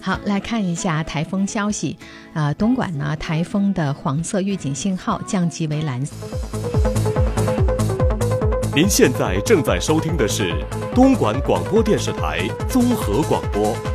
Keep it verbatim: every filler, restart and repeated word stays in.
好，来看一下台风消息。啊、呃，东莞呢，台风的黄色预警信号降级为蓝色。 您现在正在收听的是东莞广播电视台综合广播。